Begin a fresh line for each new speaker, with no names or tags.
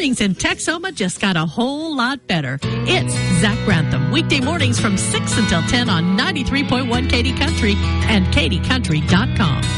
mornings in Texoma just got a whole lot better. It's Zach Grantham, weekday mornings from 6 until 10 on 93.1 Katy Country and KatyCountry.com.